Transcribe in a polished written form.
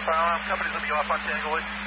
Company's looking to go up on Tango Wood.